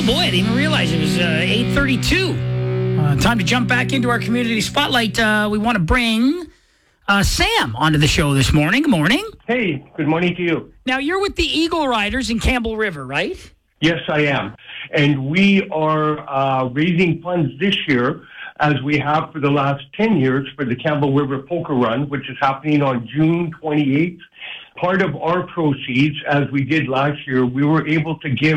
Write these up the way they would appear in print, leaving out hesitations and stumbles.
boy, I didn't even realize it was 8:32. Time to jump back into our community spotlight. We want to bring Sam onto the show this morning. Good morning. Hey, good morning to you. Now, you're with the Eagle Riders in Campbell River, right? Yes, I am. And we are raising funds this year, as we have for the last 10 years, for the Campbell River Poker Run, which is happening on June 28th. Part of our proceeds, as we did last year, we were able to give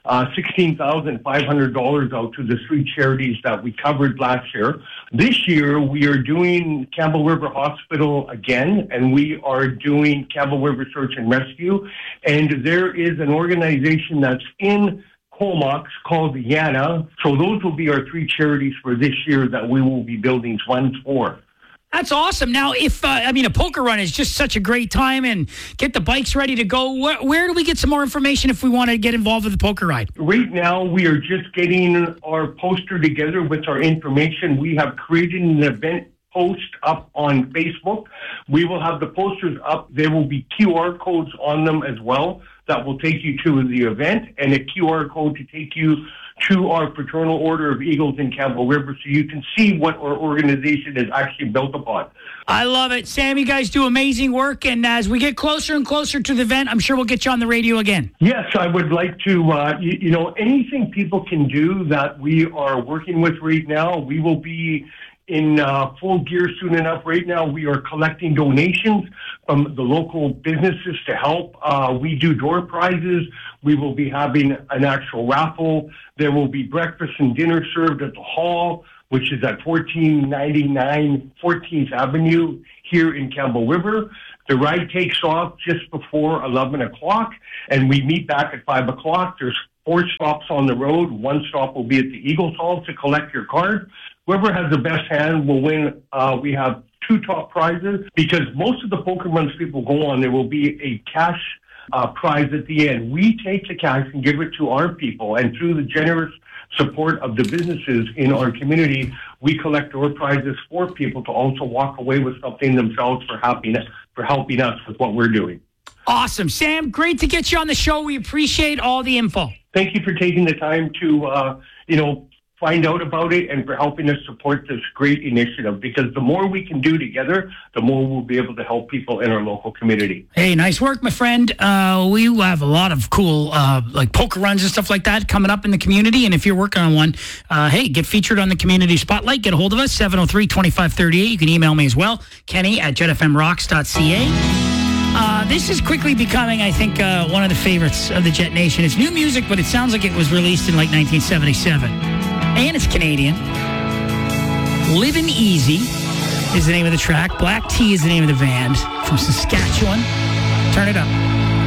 $16,500 out to the 3 charities that we covered last year. This year, we are doing Campbell River Hospital again, and we are doing Campbell River Search and Rescue. And there is an organization that's in Comox called YANA. So those will be our 3 charities for this year that we will be building funds for. That's awesome. Now, if a poker run is just such a great time and get the bikes ready to go, where do we get some more information if we want to get involved with the poker ride? Right now, we are just getting our poster together with our information. We have created an event post up on Facebook. We will have the posters up. There will be QR codes on them as well that will take you to the event, and a QR code to take you to our Fraternal Order of Eagles in Campbell River, so you can see what our organization is actually built upon. I love it. Sam, you guys do amazing work, and as we get closer and closer to the event, I'm sure we'll get you on the radio again. Yes, I would like to, anything people can do that we are working with right now, we will be in full gear soon enough. Right now, we are collecting donations from the local businesses to help. We do door prizes. We will be having an actual raffle. There will be breakfast and dinner served at the hall, which is at 1499 14th Avenue here in Campbell River. The ride takes off just before 11 o'clock, and we meet back at 5 o'clock. There's 4 stops on the road. 1 stop will be at the Eagles Hall to collect your card. Whoever has the best hand will win. We have 2 top prizes, because most of the poker runs people go on, there will be a cash prize at the end. We take the cash and give it to our people, and through the generous support of the businesses in our community, we collect door prizes for people to also walk away with something themselves for helping us with what we're doing. Awesome. Sam, great to get you on the show. We appreciate all the info. Thank you for taking the time to, find out about it and for helping us support this great initiative, because the more we can do together, the more we'll be able to help people in our local community. Hey, nice work, my friend. We have a lot of cool like poker runs and stuff like that coming up in the community, and if you're working on one, hey, get featured on the Community Spotlight. Get a hold of us, 703-2538. You can email me as well, kenny@jetfmrocks.ca. This is quickly becoming, I think, one of the favorites of the Jet Nation. It's new music, but it sounds like it was released in like 1977. And it's Canadian. Livin' Easy is the name of the track. Black Tea is the name of the band from Saskatchewan. Turn it up.